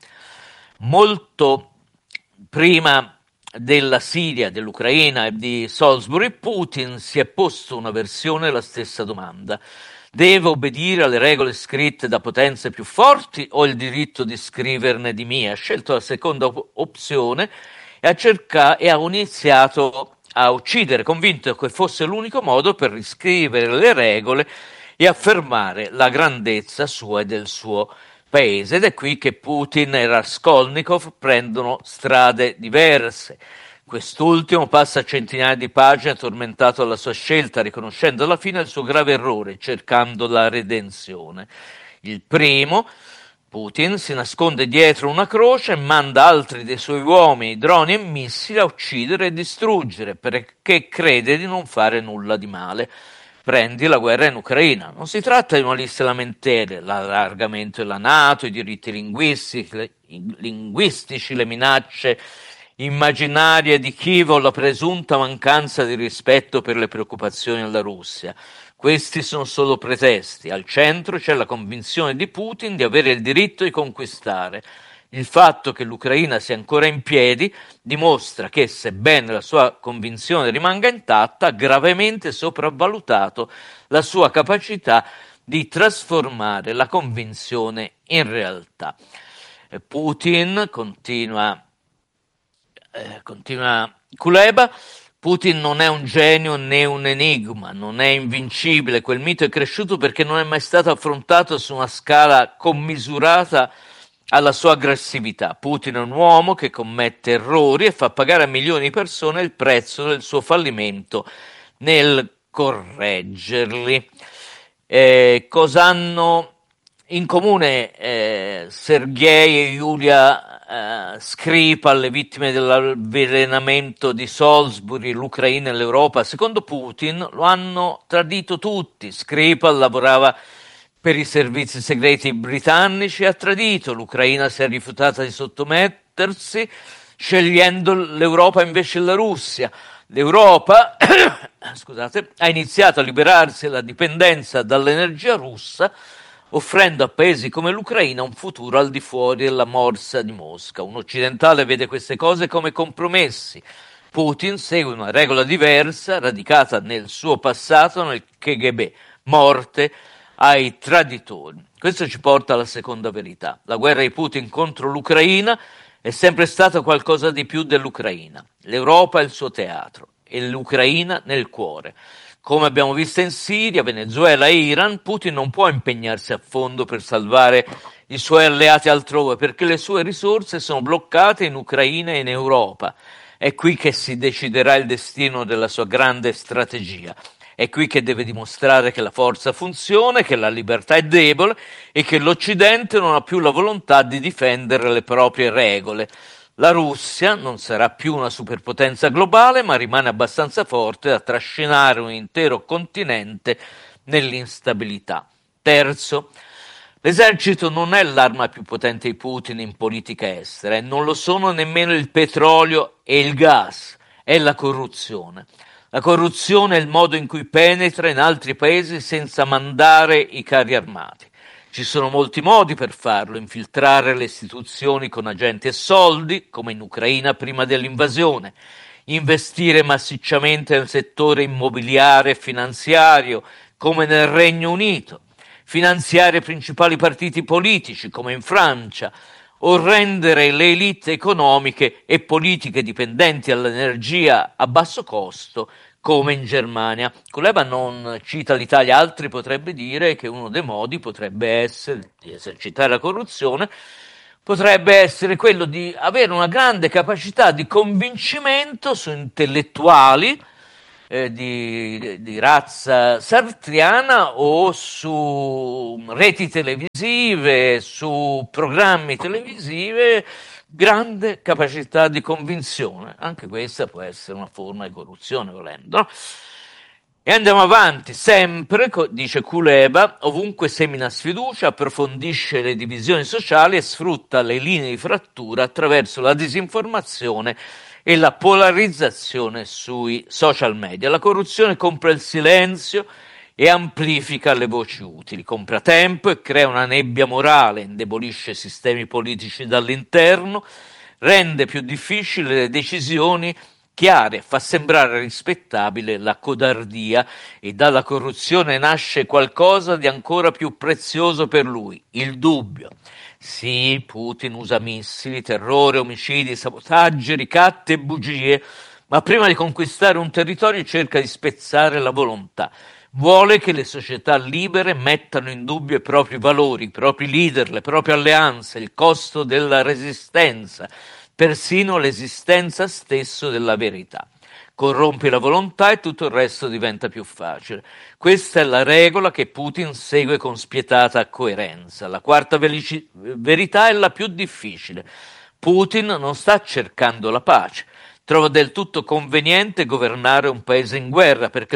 Molto prima della Siria, dell'Ucraina e di Salisbury, Putin si è posto una versione della stessa domanda: deve obbedire alle regole scritte da potenze più forti o il diritto di scriverne di mie? Ha scelto la seconda opzione e ha iniziato a uccidere, convinto che fosse l'unico modo per riscrivere le regole e affermare la grandezza sua e del suo paese. Ed è qui che Putin e Raskolnikov prendono strade diverse. Quest'ultimo passa centinaia di pagine tormentato dalla sua scelta, riconoscendo alla fine il suo grave errore, cercando la redenzione. Il primo, Putin, si nasconde dietro una croce e manda altri dei suoi uomini, droni e missili a uccidere e distruggere, perché crede di non fare nulla di male. Prendi la guerra in Ucraina. Non si tratta di una lista di lamentele: l'allargamento della NATO, i diritti linguistici, le minacce immaginarie di Kiev o la presunta mancanza di rispetto per le preoccupazioni della Russia. Questi sono solo pretesti. Al centro c'è la convinzione di Putin di avere il diritto di conquistare. Il fatto che l'Ucraina sia ancora in piedi dimostra che, sebbene la sua convinzione rimanga intatta, ha gravemente sopravvalutato la sua capacità di trasformare la convinzione in realtà. Putin, continua Kuleba, Putin non è un genio né un enigma, non è invincibile. Quel mito è cresciuto perché non è mai stato affrontato su una scala commisurata alla sua aggressività. Putin è un uomo che commette errori e fa pagare a milioni di persone il prezzo del suo fallimento nel correggerli. Cosa hanno in comune Sergei e Yulia Skripal, le vittime dell'avvelenamento di Salisbury, l'Ucraina e l'Europa? Secondo Putin lo hanno tradito tutti. Skripal lavorava per i servizi segreti britannici e ha tradito. L'Ucraina si è rifiutata di sottomettersi, scegliendo l'Europa invece della Russia. L'Europa scusate, ha iniziato a liberarsi dalla dipendenza dall'energia russa, offrendo a paesi come l'Ucraina un futuro al di fuori della morsa di Mosca. Un occidentale vede queste cose come compromessi. Putin segue una regola diversa, radicata nel suo passato nel KGB: morte ai traditori. Questo ci porta alla seconda verità: la guerra di Putin contro l'Ucraina è sempre stata qualcosa di più dell'Ucraina. L'Europa è il suo teatro e l'Ucraina nel cuore. Come abbiamo visto in Siria, Venezuela e Iran, Putin non può impegnarsi a fondo per salvare i suoi alleati altrove, perché le sue risorse sono bloccate in Ucraina e in Europa. È qui che si deciderà il destino della sua grande strategia. È qui che deve dimostrare che la forza funziona, che la libertà è debole e che l'Occidente non ha più la volontà di difendere le proprie regole. La Russia non sarà più una superpotenza globale, ma rimane abbastanza forte da trascinare un intero continente nell'instabilità. Terzo, l'esercito non è l'arma più potente di Putin in politica estera e non lo sono nemmeno il petrolio e il gas, è la corruzione. La corruzione è il modo in cui penetra in altri paesi senza mandare i carri armati. Ci sono molti modi per farlo: infiltrare le istituzioni con agenti e soldi, come in Ucraina prima dell'invasione, investire massicciamente nel settore immobiliare e finanziario, come nel Regno Unito, finanziare i principali partiti politici, come in Francia, o rendere le elite economiche e politiche dipendenti dall'energia a basso costo come in Germania. Kuleba non cita l'Italia, altri potrebbe dire che uno dei modi potrebbe essere di esercitare la corruzione, potrebbe essere quello di avere una grande capacità di convincimento su intellettuali di razza sartriana o su reti televisive, su programmi televisivi, grande capacità di convinzione. Anche questa può essere una forma di corruzione, volendo. No? E andiamo avanti, sempre, dice Kuleba, ovunque semina sfiducia, approfondisce le divisioni sociali e sfrutta le linee di frattura attraverso la disinformazione e la polarizzazione sui social media. La corruzione compra il silenzio e amplifica le voci utili, compra tempo e crea una nebbia morale, indebolisce i sistemi politici dall'interno, rende più difficili le decisioni chiare, fa sembrare rispettabile la codardia e dalla corruzione nasce qualcosa di ancora più prezioso per lui, il dubbio. Sì, Putin usa missili, terrore, omicidi, sabotaggi, ricatti e bugie, ma prima di conquistare un territorio cerca di spezzare la volontà. Vuole che le società libere mettano in dubbio i propri valori, i propri leader, le proprie alleanze, il costo della resistenza, persino l'esistenza stesso della verità. Corrompi la volontà e tutto il resto diventa più facile. Questa è la regola che Putin segue con spietata coerenza. La quarta verità è la più difficile. Putin non sta cercando la pace. Trova del tutto conveniente governare un paese in guerra purché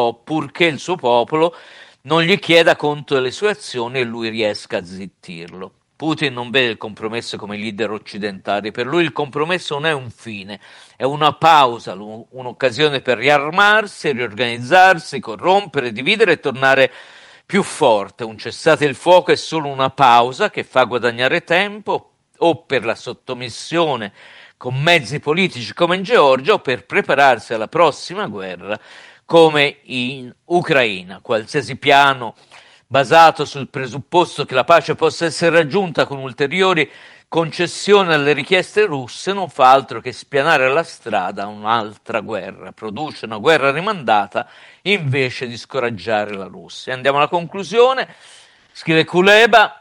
il suo popolo non gli chieda conto delle sue azioni e lui riesca a zittirlo. Putin non vede il compromesso come leader occidentali, per lui il compromesso non è un fine, è una pausa, un'occasione per riarmarsi, riorganizzarsi, corrompere, dividere e tornare più forte. Un cessate il fuoco è solo una pausa che fa guadagnare tempo o per la sottomissione con mezzi politici come in Georgia o per prepararsi alla prossima guerra come in Ucraina. Qualsiasi piano basato sul presupposto che la pace possa essere raggiunta con ulteriori concessioni alle richieste russe non fa altro che spianare la strada a un'altra guerra, produce una guerra rimandata invece di scoraggiare la Russia. Andiamo alla conclusione, scrive Kuleba,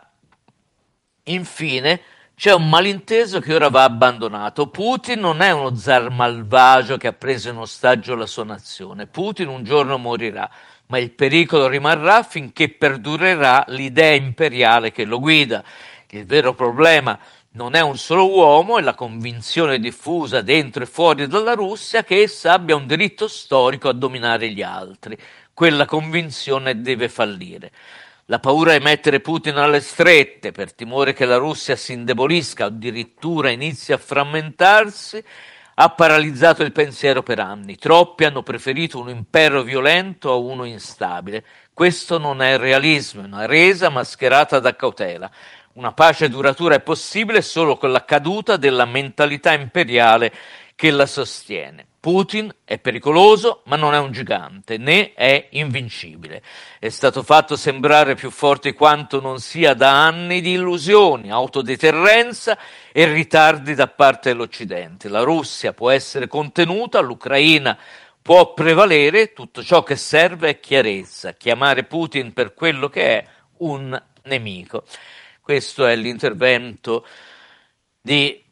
infine c'è un malinteso che ora va abbandonato. Putin non è uno zar malvagio che ha preso in ostaggio la sua nazione. Putin un giorno morirà, ma il pericolo rimarrà finché perdurerà l'idea imperiale che lo guida. Il vero problema non è un solo uomo, è la convinzione diffusa dentro e fuori dalla Russia che essa abbia un diritto storico a dominare gli altri. Quella convinzione deve fallire. La paura di mettere Putin alle strette per timore che la Russia si indebolisca o addirittura inizi a frammentarsi ha paralizzato il pensiero per anni. Troppi hanno preferito un impero violento a uno instabile. Questo non è realismo, è una resa mascherata da cautela. Una pace duratura è possibile solo con la caduta della mentalità imperiale che la sostiene. Putin è pericoloso, ma non è un gigante, né è invincibile. È stato fatto sembrare più forte quanto non sia da anni di illusioni, autodeterrenza e ritardi da parte dell'Occidente. La Russia può essere contenuta, l'Ucraina può prevalere, tutto ciò che serve è chiarezza, chiamare Putin per quello che è un nemico. Questo è l'intervento di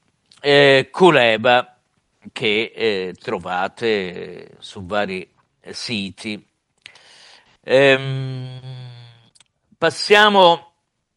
Kuleba che trovate su vari siti. Passiamo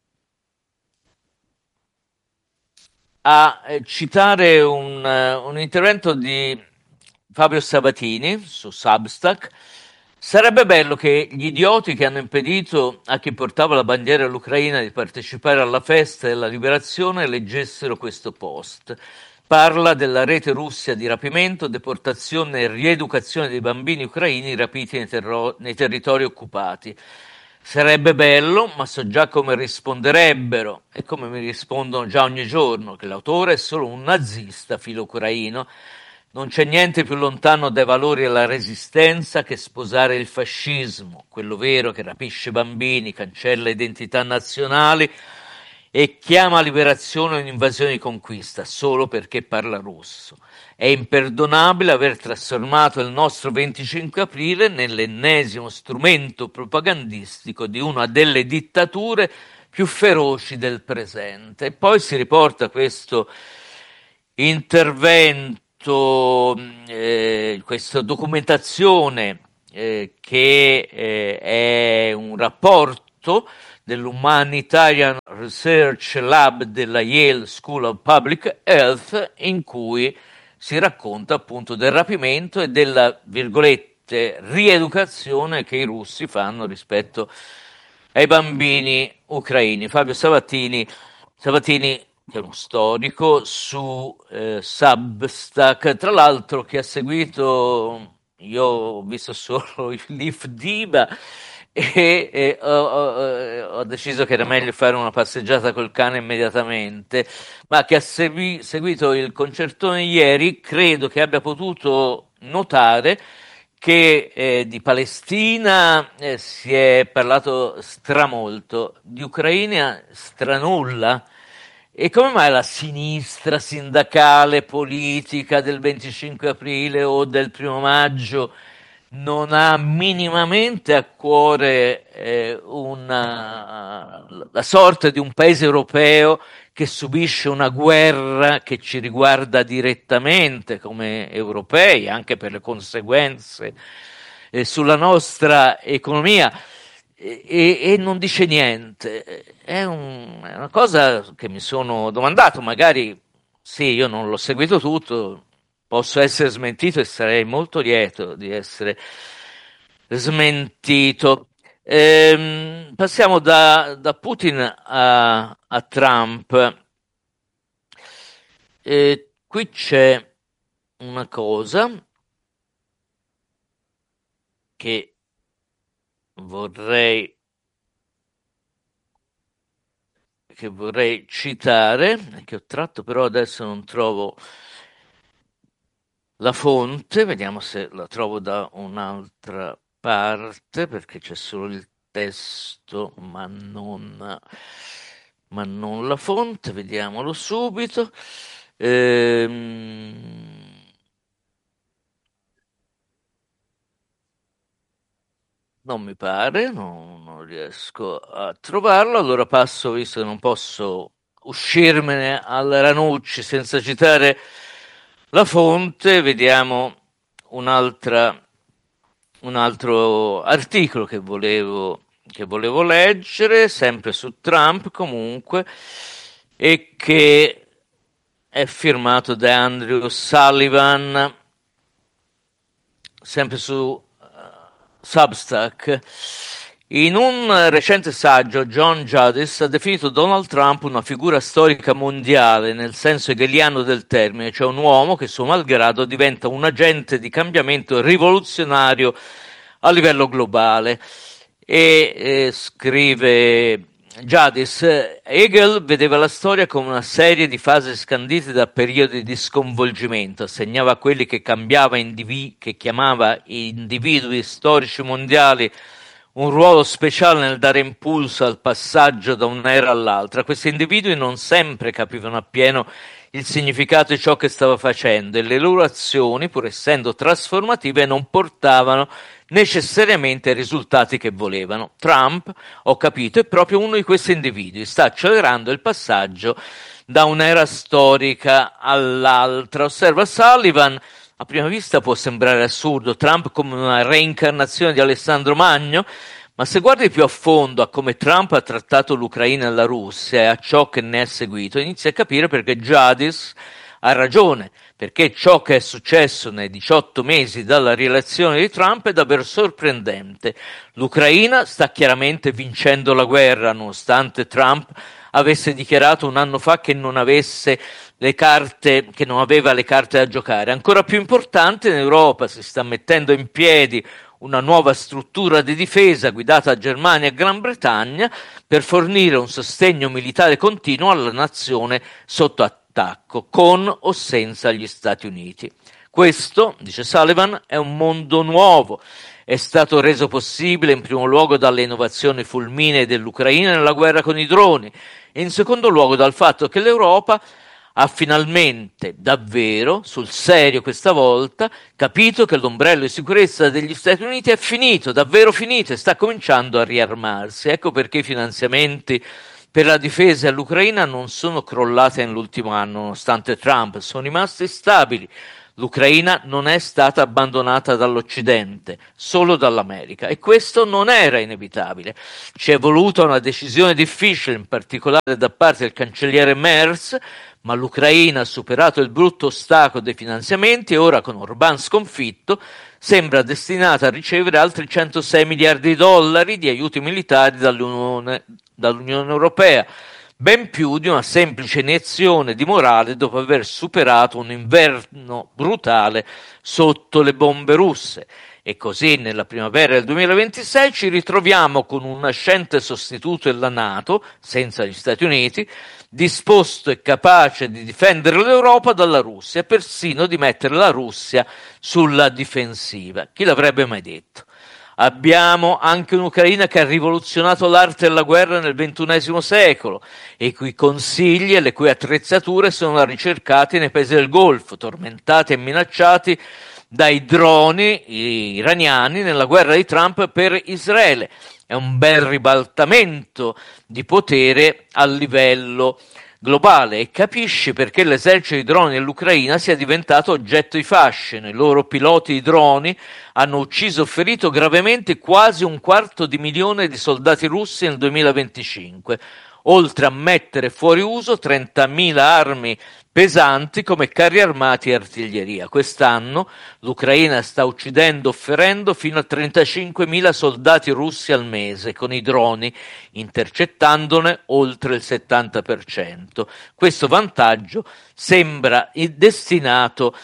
a citare un intervento di Fabio Sabatini su Substack. Sarebbe bello che gli idioti che hanno impedito a chi portava la bandiera all'Ucraina di partecipare alla festa della liberazione leggessero questo post. Parla della rete russa di rapimento, deportazione e rieducazione dei bambini ucraini rapiti nei territori occupati. Sarebbe bello, ma so già come risponderebbero, e come mi rispondono già ogni giorno, che l'autore è solo un nazista filo-ucraino. Non c'è niente più lontano dai valori della resistenza che sposare il fascismo, quello vero che rapisce bambini, cancella identità nazionali e chiama liberazione un'invasione di conquista solo perché parla russo. È imperdonabile aver trasformato il nostro 25 aprile nell'ennesimo strumento propagandistico di una delle dittature più feroci del presente. E poi si riporta questo intervento, questa documentazione che è un rapporto dell'Humanitarian Research Lab della Yale School of Public Health, in cui si racconta appunto del rapimento e della, virgolette, rieducazione che i russi fanno rispetto ai bambini ucraini. Fabio Sabatini, che è uno storico, su Substack, tra l'altro, che ha seguito, io ho visto solo il Leaf Diva, e ho deciso che era meglio fare una passeggiata col cane immediatamente, ma che ha seguito il concertone ieri, credo che abbia potuto notare che di Palestina si è parlato stramolto, di Ucraina stranulla. E come mai la sinistra sindacale politica del 25 aprile o del 1 maggio non ha minimamente a cuore la sorte di un paese europeo che subisce una guerra che ci riguarda direttamente come europei, anche per le conseguenze sulla nostra economia, e non dice niente? È una cosa che mi sono domandato, magari sì, io non l'ho seguito tutto, posso essere smentito e sarei molto lieto di essere smentito. Passiamo da Putin a Trump. Qui c'è una cosa che vorrei citare, che ho tratto, però adesso non trovo la fonte, vediamo se la trovo da un'altra parte, perché c'è solo il testo, ma non la fonte, vediamolo subito. Non mi pare, non riesco a trovarlo, allora passo, visto che non posso uscirmene al Ranucci senza citare la fonte, vediamo un altro articolo che volevo leggere, sempre su Trump comunque, e che è firmato da Andrew Sullivan, sempre su Substack. In un recente saggio, John Judis ha definito Donald Trump una figura storica mondiale, nel senso hegeliano del termine, cioè un uomo che suo malgrado diventa un agente di cambiamento rivoluzionario a livello globale. E scrive Jadis, Hegel vedeva la storia come una serie di fasi scandite da periodi di sconvolgimento, assegnava a quelli che che chiamava individui storici mondiali un ruolo speciale nel dare impulso al passaggio da un'era all'altra. Questi individui non sempre capivano appieno il significato di ciò che stava facendo e le loro azioni, pur essendo trasformative, non portavano necessariamente ai risultati che volevano. Trump, ho capito, è proprio uno di questi individui, sta accelerando il passaggio da un'era storica all'altra. Osserva Sullivan, a prima vista può sembrare assurdo, Trump come una reincarnazione di Alessandro Magno, ma se guardi più a fondo a come Trump ha trattato l'Ucraina e la Russia e a ciò che ne è seguito, inizi a capire perché Jadis ha ragione, perché ciò che è successo nei 18 mesi dalla rielezione di Trump è davvero sorprendente. L'Ucraina sta chiaramente vincendo la guerra, nonostante Trump avesse dichiarato un anno fa che non avesse le carte, che non aveva le carte da giocare. Ancora più importante, in Europa si sta mettendo in piedi una nuova struttura di difesa guidata da Germania e Gran Bretagna per fornire un sostegno militare continuo alla nazione sotto attacco, con o senza gli Stati Uniti. Questo, dice Sullivan, è un mondo nuovo. È stato reso possibile in primo luogo dalle innovazioni fulminee dell'Ucraina nella guerra con i droni e in secondo luogo dal fatto che l'Europa ha finalmente, davvero, sul serio questa volta, capito che l'ombrello di sicurezza degli Stati Uniti è finito, davvero finito, e sta cominciando a riarmarsi. Ecco perché i finanziamenti per la difesa all'Ucraina non sono crollati nell'ultimo anno, nonostante Trump, sono rimasti stabili. L'Ucraina non è stata abbandonata dall'Occidente, solo dall'America, e questo non era inevitabile. Ci è voluta una decisione difficile, in particolare da parte del cancelliere Merz, ma l'Ucraina ha superato il brutto ostacolo dei finanziamenti e ora, con Orbán sconfitto, sembra destinata a ricevere altri 106 miliardi di dollari di aiuti militari dall'Unione Europea, ben più di una semplice iniezione di morale dopo aver superato un inverno brutale sotto le bombe russe. E così nella primavera del 2026 ci ritroviamo con un nascente sostituto della NATO, senza gli Stati Uniti, disposto e capace di difendere l'Europa dalla Russia e persino di mettere la Russia sulla difensiva. Chi l'avrebbe mai detto? Abbiamo anche un'Ucraina che ha rivoluzionato l'arte della guerra nel XXI secolo e i cui consigli e le cui attrezzature sono ricercati nei paesi del Golfo, tormentati e minacciati dai droni iraniani nella guerra di Trump per Israele. È un bel ribaltamento di potere a livello globale e capisci perché l'esercito di droni dell'Ucraina sia diventato oggetto di fascino. I loro piloti di droni hanno ucciso o ferito gravemente quasi 250.000 di soldati russi nel 2025, oltre a mettere fuori uso 30.000 armi pesanti come carri armati e artiglieria. Quest'anno l'Ucraina sta uccidendo o ferendo fino a 35.000 soldati russi al mese con i droni, intercettandone oltre il 70%. Questo vantaggio sembra destinato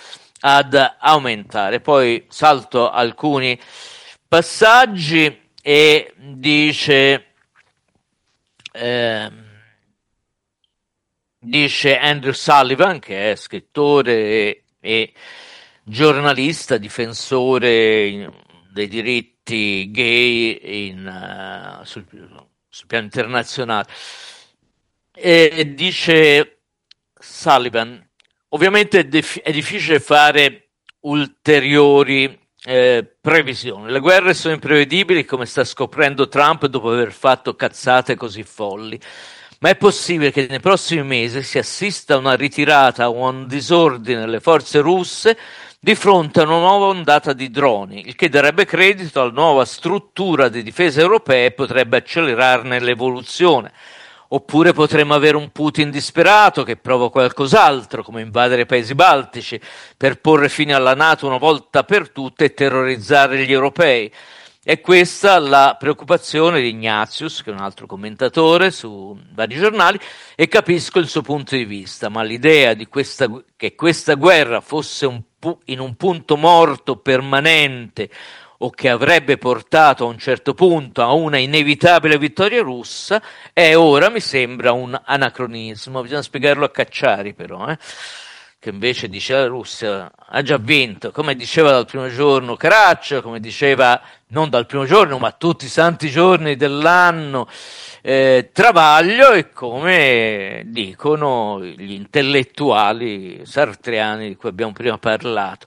ad aumentare. Poi salto alcuni passaggi e dice Andrew Sullivan, che è scrittore e giornalista, difensore dei diritti gay sul piano internazionale, e dice Sullivan: ovviamente è difficile fare ulteriori previsioni. Le guerre sono imprevedibili, come sta scoprendo Trump dopo aver fatto cazzate così folli. Ma è possibile che nei prossimi mesi si assista a una ritirata o a un disordine delle forze russe di fronte a una nuova ondata di droni, il che darebbe credito alla nuova struttura di difesa europea e potrebbe accelerarne l'evoluzione. Oppure potremmo avere un Putin disperato che prova qualcos'altro, come invadere i paesi baltici, per porre fine alla NATO una volta per tutte e terrorizzare gli europei. È questa la preoccupazione di Ignatius, che è un altro commentatore su vari giornali, e capisco il suo punto di vista, ma l'idea che questa guerra fosse in un punto morto permanente o che avrebbe portato a un certo punto a una inevitabile vittoria russa è ora, mi sembra, un anacronismo. Bisogna spiegarlo a Cacciari però, che invece dice la Russia ha già vinto, come diceva dal primo giorno Caracciolo, come diceva non dal primo giorno ma tutti i santi giorni dell'anno Travaglio, e come dicono gli intellettuali sartriani di cui abbiamo prima parlato.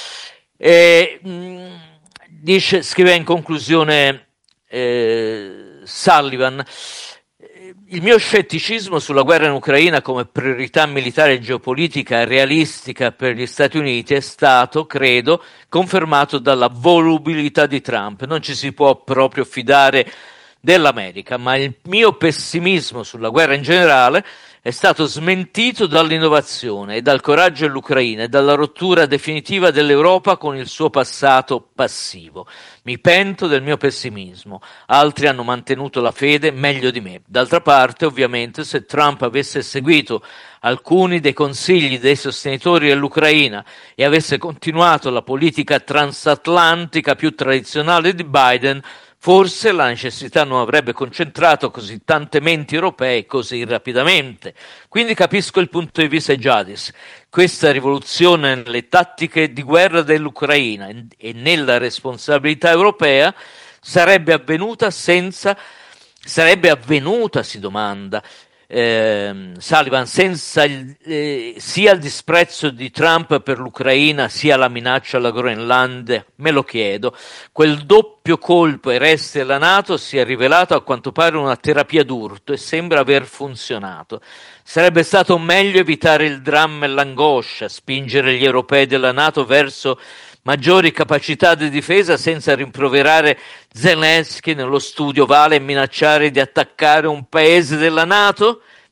Scrive in conclusione Sullivan: il mio scetticismo sulla guerra in Ucraina come priorità militare e geopolitica realistica per gli Stati Uniti è stato, credo, confermato dalla volubilità di Trump. Non ci si può proprio fidare dell'America, ma il mio pessimismo sulla guerra in generale è stato smentito dall'innovazione e dal coraggio dell'Ucraina e dalla rottura definitiva dell'Europa con il suo passato passivo. Mi pento del mio pessimismo. Altri hanno mantenuto la fede meglio di me. D'altra parte, ovviamente, se Trump avesse seguito alcuni dei consigli dei sostenitori dell'Ucraina e avesse continuato la politica transatlantica più tradizionale di Biden, Forse la necessità non avrebbe concentrato così tante menti europee così rapidamente. Quindi capisco il punto di vista di Jadis. Questa rivoluzione nelle tattiche di guerra dell'Ucraina e nella responsabilità europea sarebbe avvenuta, si domanda, Sullivan, senza sia il disprezzo di Trump per l'Ucraina sia la minaccia alla Groenlandia? Me lo chiedo. Quel doppio colpo ai resti della NATO si è rivelato a quanto pare una terapia d'urto e sembra aver funzionato. Sarebbe stato meglio evitare il dramma e l'angoscia, spingere gli europei della NATO verso maggiori capacità di difesa senza rimproverare Zelensky nello studio Vale e minacciare di attaccare un paese della NATO?